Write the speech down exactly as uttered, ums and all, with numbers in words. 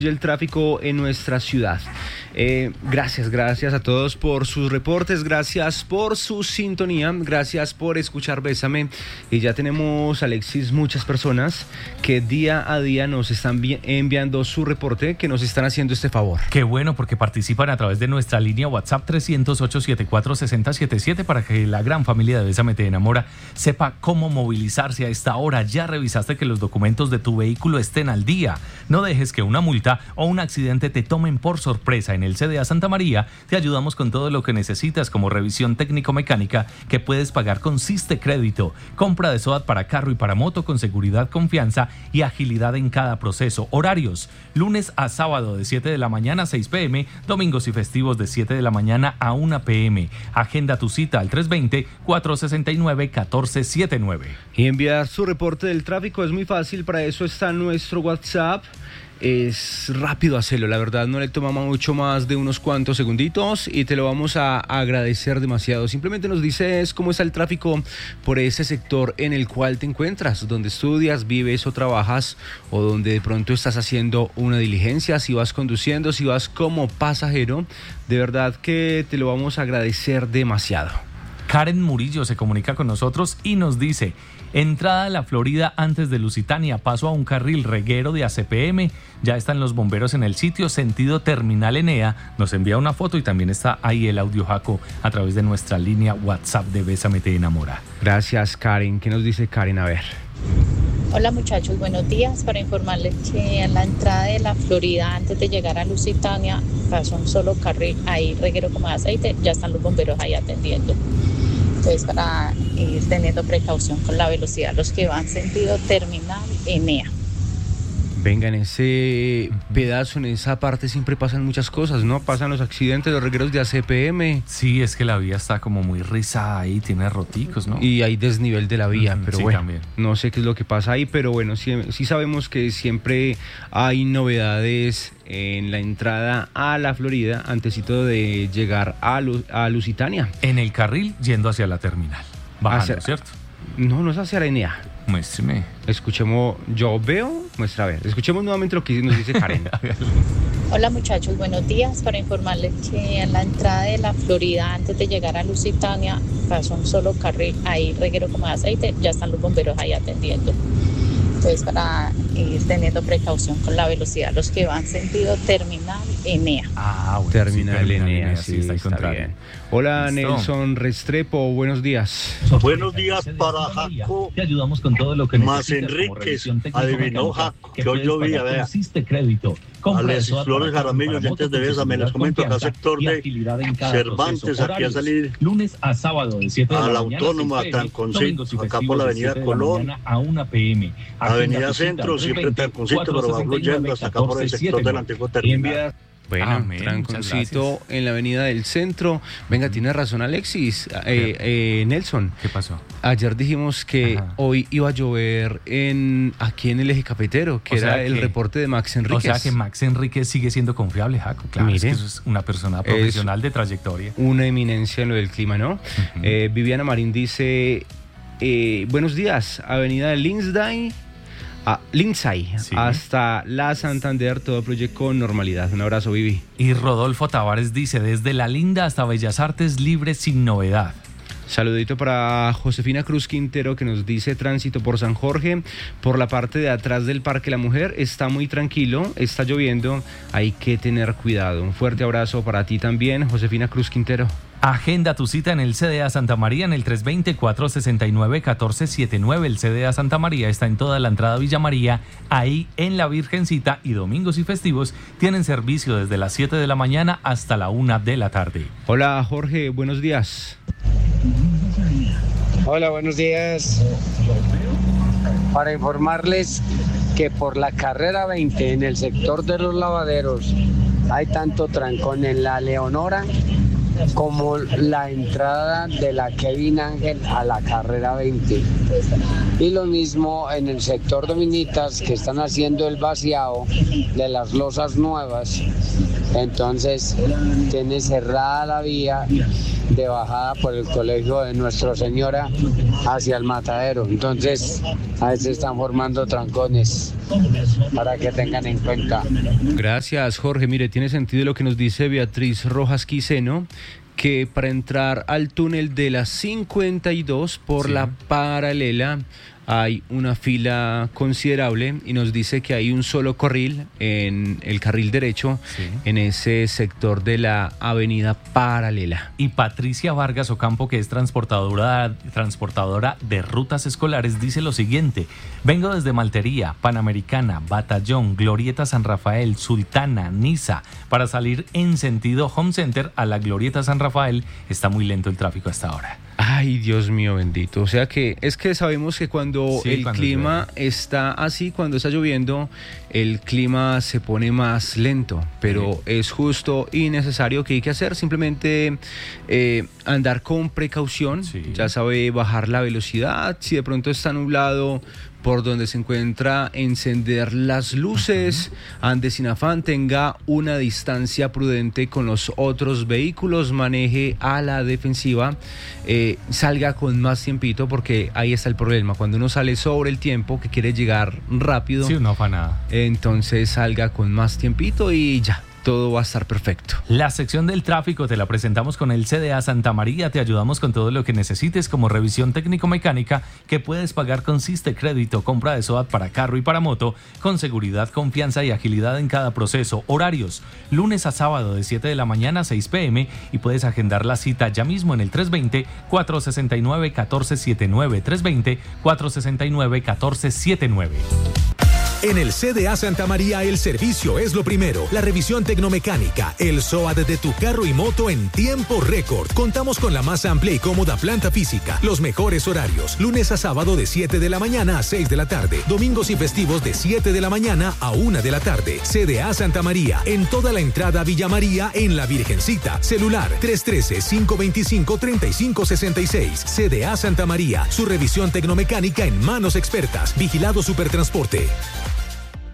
el tráfico en nuestra ciudad. Eh, gracias, gracias a todos por sus reportes, gracias por su sintonía, gracias por escuchar Bésame. Y ya tenemos, Alexis, muchas personas que día a día nos están vi- enviando su reporte, que nos están haciendo este favor. Qué bueno, porque participan a través de nuestra línea WhatsApp trescientos ocho setenta y cuatro sesenta setenta y siete para que la gran familia de Bésame te enamora sepa cómo movilizarse a esta hora. Ya revisaste que los documentos de tu vehículo estén al día. No dejes que una multa o un accidente te tomen por sorpresa. En el C D A Santa María te ayudamos con todo lo que necesitas, como revisión técnico-mecánica que puedes pagar con Siste Crédito, compra de SOAT para carro y para moto con seguridad, confianza y agilidad en cada proceso. Horarios: lunes a sábado de siete de la mañana a seis pm, domingos y festivos de siete de la mañana a una pm. Agenda tu cita al tres dos cero, cuatro seis nueve, uno cuatro siete nueve. Y enviar su reporte del tráfico es muy fácil, para eso está nuestro WhatsApp. Es rápido hacerlo, la verdad no le toma mucho más de unos cuantos segunditos y te lo vamos a agradecer demasiado. Simplemente nos dices cómo está el tráfico por ese sector en el cual te encuentras, donde estudias, vives o trabajas, o donde de pronto estás haciendo una diligencia, si vas conduciendo, si vas como pasajero. De verdad que te lo vamos a agradecer demasiado. Karen Murillo se comunica con nosotros y nos dice: entrada a la Florida antes de Lusitania, paso a un carril reguero de A C P M, ya están los bomberos en el sitio, sentido Terminal Enea. Nos envía una foto y también está ahí el audio Jaco a través de nuestra línea WhatsApp de Bésame te enamora. Gracias, Karen. ¿Qué nos dice Karen? A ver. Hola muchachos, buenos días. Para informarles que en la entrada de la Florida, antes de llegar a Lusitania, pasó un solo carril, ahí reguero como de aceite, ya están los bomberos ahí atendiendo. Entonces, para ir teniendo precaución con la velocidad, los que van sentido Terminal Enea. Venga, en ese pedazo, en esa parte siempre pasan muchas cosas, ¿no? Pasan los accidentes, los regueros de A C P M. Sí, es que la vía está como muy rizada ahí, tiene roticos, ¿no? Y hay desnivel de la vía, pero sí, bueno, también. No sé qué es lo que pasa ahí, pero bueno, sí, sí sabemos que siempre hay novedades en la entrada a la Florida, antesito de llegar a, Lu- a Lusitania. En el carril yendo hacia la terminal, bajando, Hacia- ¿cierto? No, no es hacia la Enea. Muéstreme. Escuchemos, yo veo, muestra, a ver, escuchemos nuevamente lo que nos dice Karen. Hola muchachos, buenos días. Para informarles que en la entrada de la Florida, antes de llegar a Lusitania, pasó un solo carril, ahí reguero como de aceite, ya están los bomberos ahí atendiendo. Entonces, para ir teniendo precaución con la velocidad, los que van sentido Terminal Enea. Ah, bueno, Terminal sí, Enea, sí, sí, está, al está contrario. bien. Hola, Listo. Nelson Restrepo, buenos días. Buenos días para Jaco. Te ayudamos con todo lo que Más necesitas, como Enríquez, revisión técnica adivinó mecánica, Jaco, que que hoy puedes llovía, pagar con vea. Siste Crédito. Compra de Alexis SOAT Flores para carro y Jaramillo, para oyentes moto de con Bésame, les seguridad, comento acá confianza sector y de agilidad en cada Cervantes, proceso. aquí a Horarios: salir lunes a sábado de siete de a la la mañana Autónoma, a seis pm, Tranconcito, domingos y acá festivos por la de avenida siete de la Colón, mañana a una pm. Avenida Agenda tu cita Centro, al siempre tres dos cero, Tranconcito, pero va cuatro seis nueve, fluyendo hasta acá por el sector del antiguo terminal. Bueno, Amén, tranconcito en la avenida del centro. Venga, tiene razón Alexis, eh, eh, Nelson. ¿Qué pasó? Ayer dijimos que Ajá. hoy iba a llover en aquí en el eje cafetero, que O era sea el que- reporte de Max Enríquez. O sea que Max Enríquez sigue siendo confiable, Jaco. Claro, Mire, es que eso es una persona profesional de trayectoria. Una eminencia en lo del clima, ¿no? Ujú. Eh, Viviana Marín dice, eh, buenos días, avenida Lindsay, a Lindsay Sí. hasta la Santander, todo fluye con normalidad. Un abrazo, Vivi. Y Rodolfo Tavares dice: desde La Linda hasta Bellas Artes, libre sin novedad. Saludito para Josefina Cruz Quintero, que nos dice: tránsito por San Jorge, por la parte de atrás del Parque La Mujer, está muy tranquilo, está lloviendo, hay que tener cuidado. Un fuerte abrazo para ti también, Josefina Cruz Quintero. Agenda tu cita en el C D A Santa María en el tres dos cero, cuatro seis nueve, uno cuatro siete nueve. El C D A Santa María está en toda la entrada Villa María, ahí en la Virgencita, y domingos y festivos tienen servicio desde las siete de la mañana hasta la una de la tarde. Hola Jorge, buenos días. Hola, buenos días. Para informarles que por la carrera veinte en el sector de los lavaderos hay tanto trancón en la Leonora como la entrada de la Kevin Ángel a la carrera veinte. Y lo mismo en el sector Dominitas, que están haciendo el vaciado de las losas nuevas. Entonces tiene cerrada la vía de bajada por el colegio de Nuestra Señora hacia el Matadero. Entonces a veces están formando trancones. para que tengan en cuenta. Gracias, Jorge. Mire, tiene sentido lo que nos dice Beatriz Rojas Quiseno, que para entrar al túnel de la cincuenta y dos por sí. la paralela hay una fila considerable y nos dice que hay un solo carril en el carril derecho sí. en ese sector de la avenida paralela. Y Patricia Vargas Ocampo, que es transportadora, transportadora de rutas escolares, dice lo siguiente: vengo desde Maltería, Panamericana, Batallón, Glorieta San Rafael, Sultana, Niza, para salir en sentido Home Center a la Glorieta San Rafael. Está muy lento el tráfico hasta ahora. Ay, Dios mío bendito. O sea que es que sabemos que cuando sí, el cuando clima llueve. Está así, cuando está lloviendo, el clima se pone más lento, pero sí. es justo y necesario. Que hay que hacer simplemente eh, andar con precaución, sí. ya sabe, bajar la velocidad, si de pronto está nublado, por donde se encuentra, encender las luces, uh-huh. ande sin afán, tenga una distancia prudente con los otros vehículos, maneje a la defensiva, eh, salga con más tiempito, porque ahí está el problema, cuando uno sale sobre el tiempo, que quiere llegar rápido, sí, no afana. Entonces salga con más tiempito y ya. Todo va a estar perfecto. La sección del tráfico te la presentamos con el C D A Santa María. Te ayudamos con todo lo que necesites, como revisión técnico-mecánica que puedes pagar con Siste Crédito, compra de SOAT para carro y para moto, con seguridad, confianza y agilidad en cada proceso. Horarios, lunes a sábado de siete de la mañana a seis pm, y puedes agendar la cita ya mismo en el tres dos cero, cuatro seis nueve, uno cuatro siete nueve, tres dos cero, cuatro seis nueve, uno cuatro siete nueve. En el C D A Santa María el servicio es lo primero. La revisión tecnomecánica, el SOAT de tu carro y moto en tiempo récord. Contamos con la más amplia y cómoda planta física. Los mejores horarios. Lunes a sábado de siete de la mañana a seis de la tarde. Domingos y festivos de siete de la mañana a una de la tarde. C D A Santa María. En toda la entrada Villa María en La Virgencita. Celular tres uno tres, cinco dos cinco, tres cinco seis seis. C D A Santa María. Su revisión tecnomecánica en manos expertas. Vigilado Supertransporte.